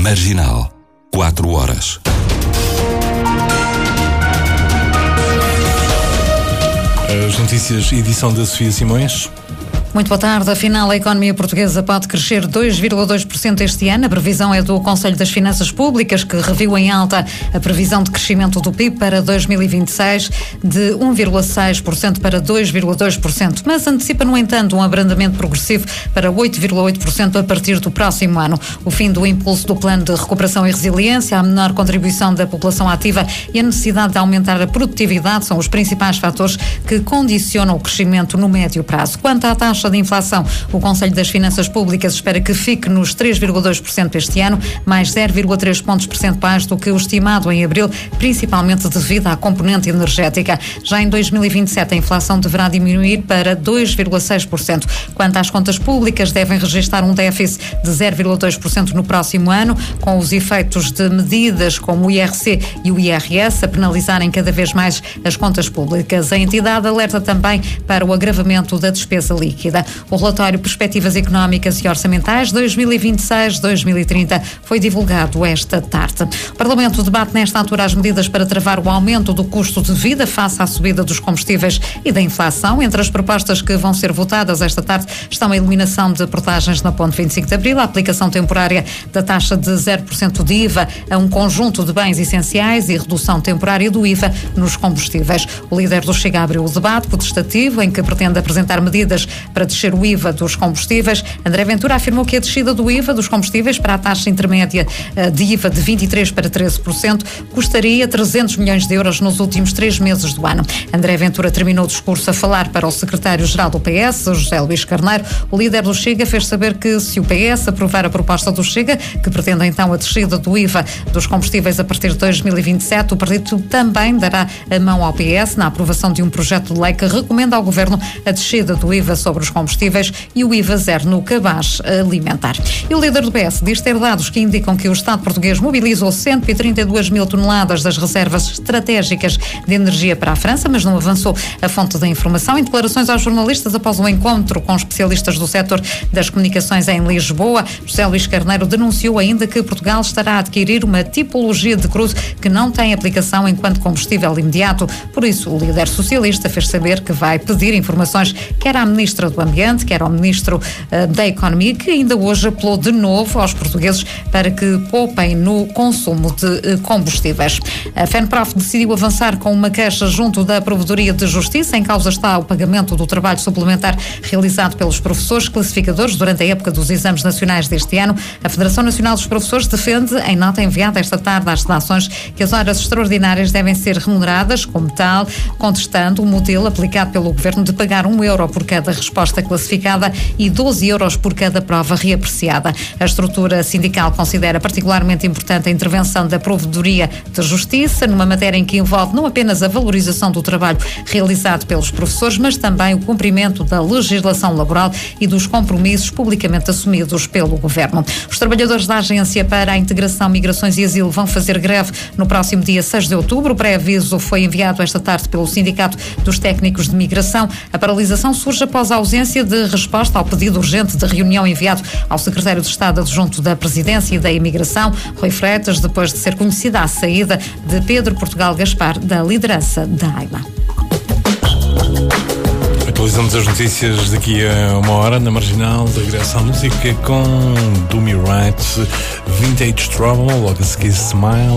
Marginal, 4 horas. As notícias, edição da Sofia Simões. Muito boa tarde. Afinal, a economia portuguesa pode crescer 2,2% este ano. A previsão é do Conselho das Finanças Públicas, que reviu em alta a previsão de crescimento do PIB para 2026 de 1,6% para 2,2%, mas antecipa, no entanto, um abrandamento progressivo para 8,8% a partir do próximo ano. O fim do impulso do Plano de Recuperação e Resiliência, a menor contribuição da população ativa e a necessidade de aumentar a produtividade são os principais fatores que condicionam o crescimento no médio prazo. Quanto à taxa de inflação, o Conselho das Finanças Públicas espera que fique nos 3,2% este ano, mais 0,3 pontos percentuais do que o estimado em abril, principalmente devido à componente energética. Já em 2027, a inflação deverá diminuir para 2,6%. Quanto às contas públicas, devem registrar um déficit de 0,2% no próximo ano, com os efeitos de medidas como o IRC e o IRS a penalizarem cada vez mais as contas públicas. A entidade alerta também para o agravamento da despesa líquida. O relatório Perspectivas Económicas e Orçamentais 2026-2030 foi divulgado esta tarde. O Parlamento debate nesta altura as medidas para travar o aumento do custo de vida face à subida dos combustíveis e da inflação. Entre as propostas que vão ser votadas esta tarde estão a eliminação de portagens na Ponte 25 de Abril, a aplicação temporária da taxa de 0% de IVA a um conjunto de bens essenciais e redução temporária do IVA nos combustíveis. O líder do Chega abriu o debate protestativo em que pretende apresentar medidas para descer o IVA dos combustíveis. André Ventura afirmou que a descida do IVA dos combustíveis para a taxa intermédia de IVA de 23% para 13% custaria 300 milhões de euros nos últimos 3 meses do ano. André Ventura terminou o discurso a falar para o secretário-geral do PS, José Luís Carneiro. O líder do Chega fez saber que, se o PS aprovar a proposta do Chega, que pretende então a descida do IVA dos combustíveis a partir de 2027, o partido também dará a mão ao PS na aprovação de um projeto de lei que recomenda ao Governo a descida do IVA sobre os combustíveis e o IVA zero no cabaz alimentar. E o líder do PS diz ter dados que indicam que o Estado português mobilizou 132 mil toneladas das reservas estratégicas de energia para a França, mas não avançou a fonte da informação. Em declarações aos jornalistas após um encontro com especialistas do setor das comunicações em Lisboa, José Luís Carneiro denunciou ainda que Portugal estará a adquirir uma tipologia de crudo que não tem aplicação enquanto combustível imediato. Por isso, o líder socialista fez saber que vai pedir informações quer à Ministra do Ambiente, quer ao Ministro da Economia, que ainda hoje apelou de novo aos portugueses para que poupem no consumo de combustíveis. A FENPROF decidiu avançar com uma queixa junto da Provedoria de Justiça. Em causa está o pagamento do trabalho suplementar realizado pelos professores classificadores durante a época dos exames nacionais deste ano. A Federação Nacional dos Professores defende, em nota enviada esta tarde às redações, que as horas extraordinárias devem ser remuneradas como tal, contestando o modelo aplicado pelo Governo de pagar €1 por cada resposta classificada e 12 euros por cada prova reapreciada. A estrutura sindical considera particularmente importante a intervenção da Provedoria de Justiça numa matéria em que envolve não apenas a valorização do trabalho realizado pelos professores, mas também o cumprimento da legislação laboral e dos compromissos publicamente assumidos pelo Governo. Os trabalhadores da Agência para a Integração, Migrações e Asilo vão fazer greve no próximo dia 6 de outubro. O pré-aviso foi enviado esta tarde pelo Sindicato dos Técnicos de Migração. A paralisação surge após a ausência de resposta ao pedido urgente de reunião enviado ao Secretário de Estado Adjunto da Presidência e da Imigração, Rui Freitas, depois de ser conhecida a saída de Pedro Portugal Gaspar da liderança da AIMA. Atualizamos as notícias daqui a uma hora na Marginal, de regresso à música com Do Me Right, Vintage Trouble, logo a seguir Smile.